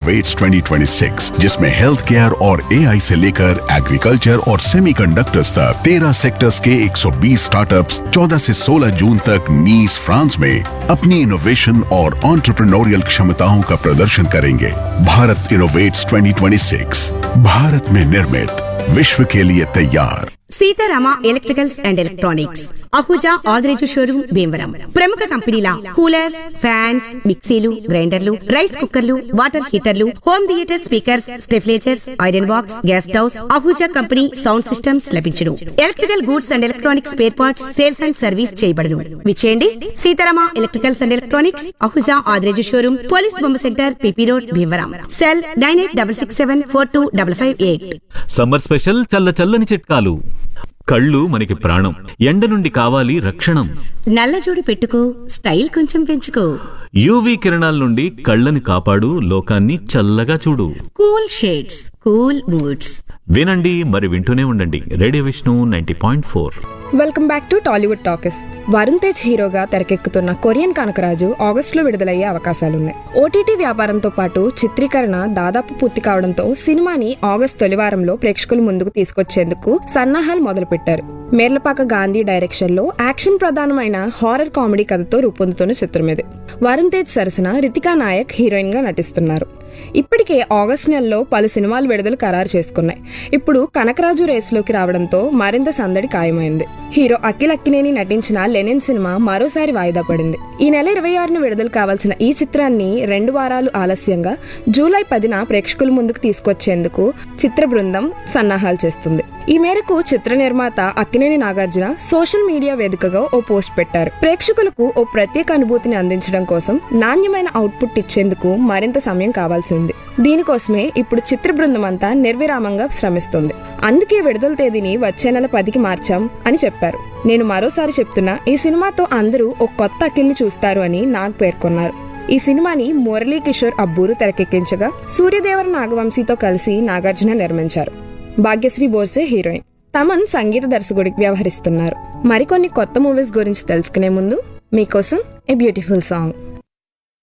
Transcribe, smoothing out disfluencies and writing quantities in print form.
Innovates 2026, जिसमें health care और AI से लेकर एग्रीकल्चर और सेमीकंडक्टर्स तक 13 सेक्टर्स के 120 स्टार्टअप्स 14 से 16 जून तक नीस फ्रांस में अपनी इनोवेशन और एंटरप्रेन्योरियल क्षमताओं का प्रदर्शन करेंगे। भारत इनोवेट्स 2026, भारत में निर्मित, विश्व के लिए तैयार। Sitarama electricals and electronics Ahuja Adireju showroom Bhimavaram. ప్రముఖ కంపెనీల కూలర్స్, ఫ్యాన్స్, మిక్సీలు, గ్రైండర్లు, రైస్ కుక్కర్లు, water హీటర్లు, home theatre speakers, స్టెఫ్లేజర్స్, iron box, gas stoves, Ahuja company sound systems లభించును. Electrical goods and electronics spare parts sales and service చేయబడును. విచేయండి Sitarama electricals and electronics, Ahuja Adireju showroom, police బొమ్మ centre, PP road, Bhimavaram. Cell 9866742558. Summer special చల్లని చిట్కాలు. కళ్ళు మనకి ప్రాణం. ఎండ నుండి కావాలి రక్షణం. నల్లజోడు పెట్టుకో, స్టైల్ కొంచెం పెంచుకో. యూవీ కిరణాల నుండి కళ్ళని కాపాడు, లోకాన్ని చల్లగా చూడు. Cool shades, cool moods. వినండి, మరి వింటూనే ఉండండి. Radio Vishnu 90.4. Welcome back to Tollywood talkies. Varun Tej హీరోగా తెరకెక్కుతున్న కొరియన్ కనకరాజు ఆగస్టులో విడుదలయ్యే అవకాశాలున్నాయి. ఓటీటీ వ్యాపారంతో పాటు చిత్రీకరణ దాదాపు పూర్తి కావడంతో సినిమాని ఆగస్టు తొలివారంలో ప్రేక్షకుల ముందుకు తీసుకొచ్చేందుకు సన్నాహాలు మొదలుపెట్టారు. మేర్లపాక గాంధీ డైరెక్షన్ లో యాక్షన్ ప్రధానమైన హారర్ కామెడీ కథతో రూపొందుతున్న చిత్రం ఇది. వరుణ్ తేజ్ సరసన రితికా నాయక్ హీరోయిన్ గా నటిస్తున్నారు. ఇప్పటికే ఆగస్టు నెలలో పలు సినిమాలు విడుదల ఖరారు చేసుకున్నాయి. ఇప్పుడు కనకరాజు రేసులోకి రావడంతో మరింత సందడి ఖాయమైంది. హీరో అఖిల్ అక్కినేని నటించిన లెనిన్ సినిమా మరోసారి వాయిదా పడింది. ఈ నెల 26న విడుదల కావాల్సిన ఈ చిత్రాన్ని 2 వారాలు ఆలస్యంగా జూలై 10న ప్రేక్షకుల ముందుకు తీసుకొచ్చేందుకు చిత్ర బృందం సన్నాహాలు చేస్తుంది. ఈ మేరకు చిత్ర నిర్మాత అక్కినేని నాగార్జున సోషల్ మీడియా వేదికగా ఓ పోస్ట్ పెట్టారు. ప్రేక్షకులకు ఓ ప్రత్యేక అనుభూతిని అందించడం కోసం నాణ్యమైన అవుట్పుట్ ఇచ్చేందుకు మరింత సమయం కావాల్సింది. దీనికోసమే ఇప్పుడు చిత్ర బృందం అంతా నిర్విరామంగా శ్రమిస్తుంది. అందుకే విడుదల తేదీని వచ్చే నెల 10కి మార్చాం అని చెప్పారు. నేను మరోసారి చెప్తున్నా, ఈ సినిమాతో అందరూ ఓ కొత్త అఖిల్ని చూస్తారు అని నాగ్ పేర్కొన్నారు. ఈ సినిమాని మురళీ కిషోర్ అబ్బూరు తెరకెక్కించగా సూర్యదేవర నాగవంశీతో కలిసి నాగార్జున నిర్మించారు. భాగ్యశ్రీ బోర్సే హీరోయిన్. తమన్ సంగీత దర్శకుడికి వ్యవహరిస్తున్నారు. మరికొన్ని కొత్త మూవీస్ గురించి తెలుసుకునే ముందు మీకోసం ఏ బ్యూటిఫుల్ సాంగ్.